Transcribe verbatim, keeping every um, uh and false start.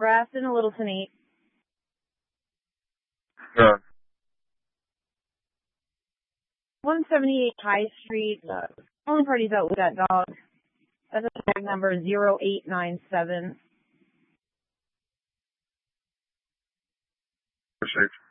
Grafton, a Littleton eight. Sure. one seventy-eight High Street. Uh, only party's out with that dog. That's a tag number zero eight nine seven. Appreciate you.